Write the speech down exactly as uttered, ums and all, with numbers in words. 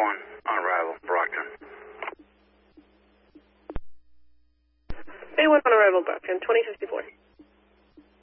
one on arrival, Brockton. A one on arrival, Brockton, twenty fifty-four.